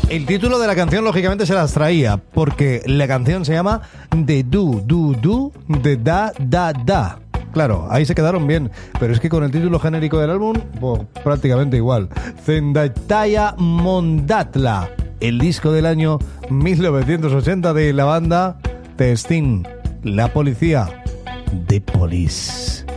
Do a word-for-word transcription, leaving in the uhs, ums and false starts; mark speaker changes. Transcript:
Speaker 1: El título de la canción, lógicamente, se las traía, porque la canción se llama The Do, Do, Do, The Da, Da, Da. Claro, ahí se quedaron bien, pero es que con el título genérico del álbum, pues, prácticamente igual. Zendaitaya Mondatla, el disco del año mil novecientos ochenta de la banda The Sting, la policía, The Police.